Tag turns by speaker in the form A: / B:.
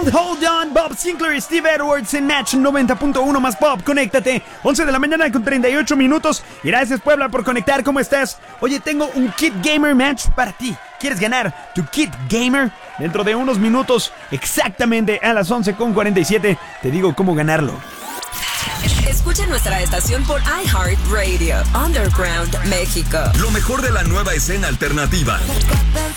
A: Hold On, Bob Sinclair, Steve Edwards en Match 90.1 más Pop. Conéctate, 11 de la mañana con 38 minutos. Gracias, Puebla, por conectar. ¿Cómo estás? Oye, tengo un Kit Gamer Match para ti. ¿Quieres ganar tu Kit Gamer? Dentro de unos minutos, exactamente a las 11:47, te digo cómo ganarlo.
B: Escucha nuestra estación por iHeartRadio, Underground México.
C: Lo mejor de la nueva escena alternativa.